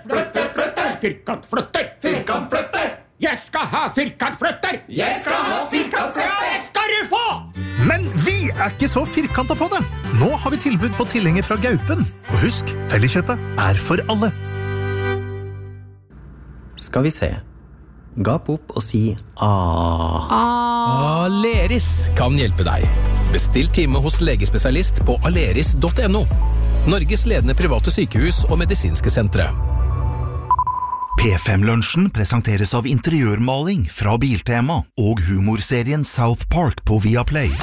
Firkantfløtter. Jeg skal ha firkantfløtter. Jeg Skal du få! Men vi ikke så firkantet på det. Nå har vi tilbud på tilhenger fra Gaupen. Og husk, Felleskjøpet for alle. Skal vi se. Gap opp og si A. Aleris kan hjelpe deg. Bestill time hos legespesialist på aleris.no. Norges ledende private sykehus og medisinske sentre. P5-lunsjen presenteres av interiørmaling fra Biltema og humorserien South Park på Viaplay.